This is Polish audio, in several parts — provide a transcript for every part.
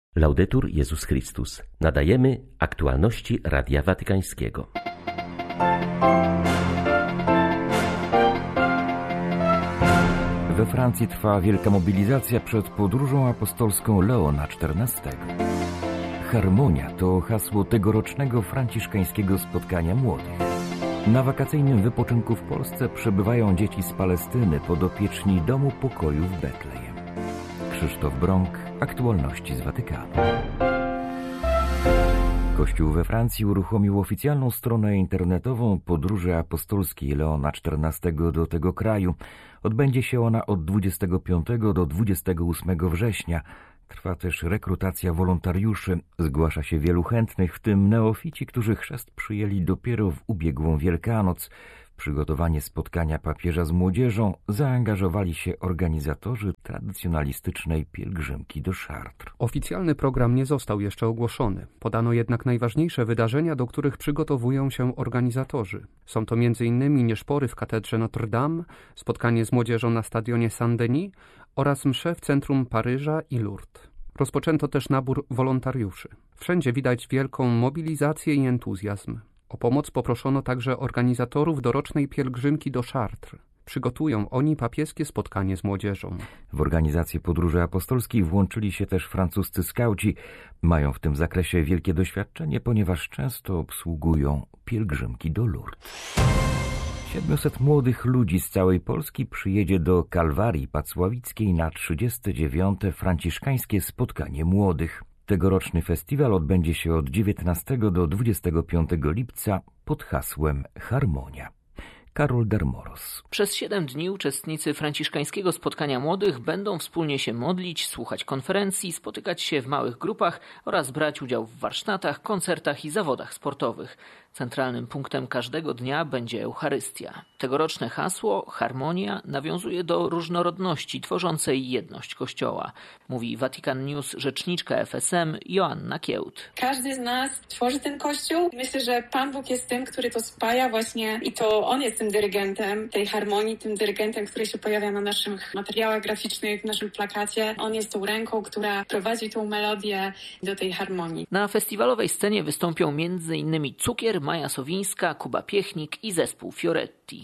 Laudetur Jezus Chrystus. Nadajemy aktualności Radia Watykańskiego. We Francji trwa wielka mobilizacja przed podróżą apostolską Leona XIV. Harmonia to hasło tegorocznego franciszkańskiego spotkania młodych. Na wakacyjnym wypoczynku w Polsce przebywają dzieci z Palestyny, podopieczni Domu Pokoju w Betlejem. Krzysztof Brąk, aktualności z Watykanu. Kościół we Francji uruchomił oficjalną stronę internetową podróży apostolskiej Leona XIV do tego kraju. Odbędzie się ona od 25 do 28 września. Trwa też rekrutacja wolontariuszy. Zgłasza się wielu chętnych, w tym neofici, którzy chrzest przyjęli dopiero w ubiegłą Wielkanoc. W przygotowanie spotkania papieża z młodzieżą zaangażowali się organizatorzy tradycjonalistycznej pielgrzymki do Chartres. Oficjalny program nie został jeszcze ogłoszony. Podano jednak najważniejsze wydarzenia, do których przygotowują się organizatorzy. Są to m.in. nieszpory w katedrze Notre Dame, spotkanie z młodzieżą na stadionie Saint-Denis oraz msze w centrum Paryża i Lourdes. Rozpoczęto też nabór wolontariuszy. Wszędzie widać wielką mobilizację i entuzjazm. O pomoc poproszono także organizatorów dorocznej pielgrzymki do Chartres. Przygotują oni papieskie spotkanie z młodzieżą. W organizację podróży apostolskiej włączyli się też francuscy skauci. Mają w tym zakresie wielkie doświadczenie, ponieważ często obsługują pielgrzymki do Lourdes. 700 młodych ludzi z całej Polski przyjedzie do Kalwarii Pacławickiej na 39. franciszkańskie spotkanie młodych. Tegoroczny festiwal odbędzie się od 19 do 25 lipca pod hasłem Harmonia. Karol Dermoros. Przez 7 dni uczestnicy franciszkańskiego spotkania młodych będą wspólnie się modlić, słuchać konferencji, spotykać się w małych grupach oraz brać udział w warsztatach, koncertach i zawodach sportowych. Centralnym punktem każdego dnia będzie Eucharystia. Tegoroczne hasło Harmonia nawiązuje do różnorodności tworzącej jedność Kościoła. Mówi Vatican News rzeczniczka FSM Joanna Kiełt. Każdy z nas tworzy ten Kościół. Myślę, że Pan Bóg jest tym, który to spaja właśnie i to On jest tym dyrygentem tej harmonii, tym dyrygentem, który się pojawia na naszych materiałach graficznych, w naszym plakacie. On jest tą ręką, która prowadzi tą melodię do tej harmonii. Na festiwalowej scenie wystąpią m.in. Cukier, Maja Sowińska, Kuba Piechnik i zespół Fioretti.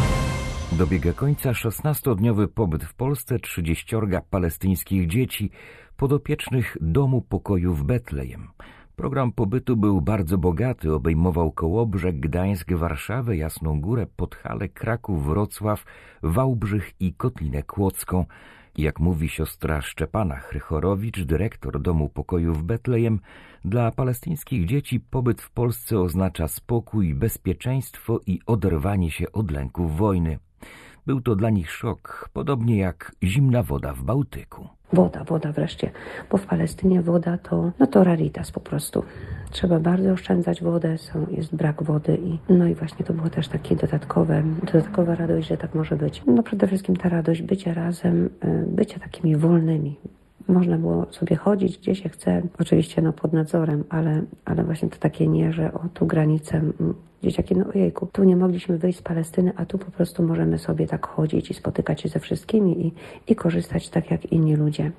Dobiega końca 16-dniowy pobyt w Polsce 30 palestyńskich dzieci podopiecznych Domu Pokoju w Betlejem. Program pobytu był bardzo bogaty, obejmował Kołobrzeg, Gdańsk, Warszawę, Jasną Górę, Podhale, Kraków, Wrocław, Wałbrzych i Kotlinę Kłodzką. Jak mówi siostra Szczepana Chrychorowicz, dyrektor Domu Pokoju w Betlejem, dla palestyńskich dzieci pobyt w Polsce oznacza spokój, bezpieczeństwo i oderwanie się od lęków wojny. Był to dla nich szok, podobnie jak zimna woda w Bałtyku. Woda wreszcie, bo w Palestynie woda to raritas po prostu. Trzeba bardzo oszczędzać wodę, jest brak wody i właśnie to było też takie dodatkowa radość, że tak może być. Przede wszystkim ta radość bycia razem, bycia takimi wolnymi. Można było sobie chodzić gdzie się chce, oczywiście pod nadzorem, ale właśnie to takie nie, że tu granicę, dzieciaki, ojejku, tu nie mogliśmy wyjść z Palestyny, a tu po prostu możemy sobie tak chodzić i spotykać się ze wszystkimi i korzystać tak jak inni ludzie.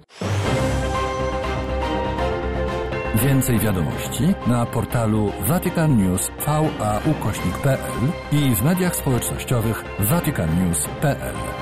Więcej wiadomości na portalu vaticannews.va/pl i w mediach społecznościowych vaticannews.pl.